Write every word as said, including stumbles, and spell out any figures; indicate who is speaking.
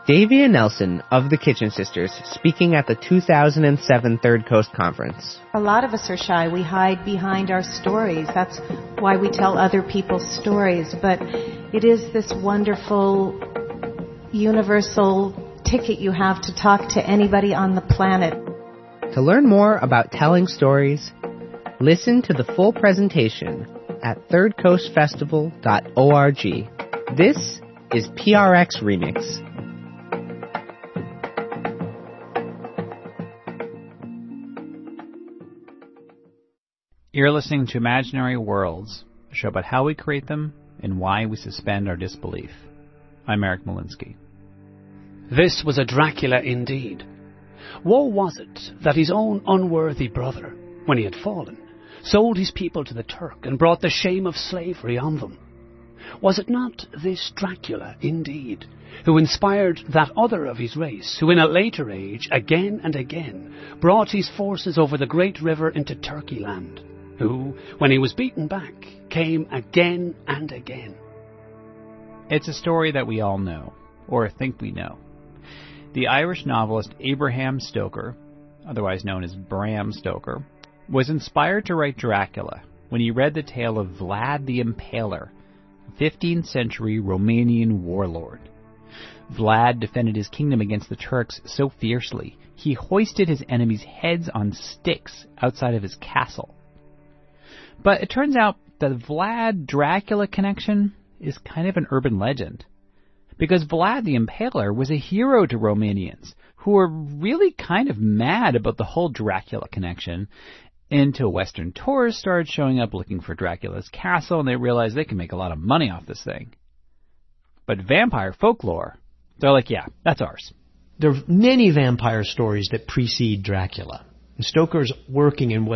Speaker 1: Davia Nelson of the Kitchen Sisters speaking at the two thousand seven Third Coast Conference.
Speaker 2: A lot of us are shy. We hide behind our stories. That's why we tell other people's stories. But it is this wonderful, universal ticket you have to talk to anybody on the planet.
Speaker 1: To learn more about telling stories, listen to the full presentation at third coast festival dot org. This is P R X Remix.
Speaker 3: You're listening to Imaginary Worlds, a show about how we create them and why we suspend our disbelief. I'm Eric Molinsky.
Speaker 4: This was a Dracula indeed. Woe was it that his own unworthy brother, when he had fallen, sold his people to the Turk and brought the shame of slavery on them? Was it not this Dracula indeed, who inspired that other of his race, who in a later age, again and again, brought his forces over the great river into Turkey land, who, when he was beaten back, came again and again?
Speaker 3: It's a story that we all know, or think we know. The Irish novelist Abraham Stoker, otherwise known as Bram Stoker, was inspired to write Dracula when he read the tale of Vlad the Impaler, a fifteenth century Romanian warlord. Vlad defended his kingdom against the Turks so fiercely, he hoisted his enemies' heads on sticks outside of his castle. But it turns out the Vlad-Dracula connection is kind of an urban legend, because Vlad the Impaler was a hero to Romanians, who were really kind of mad about the whole Dracula connection, until Western tourists started showing up looking for Dracula's castle, and they realized they can make a lot of money off this thing. But vampire folklore, they're like, yeah, that's ours.
Speaker 5: There are many vampire stories that precede Dracula. And Stoker's working in what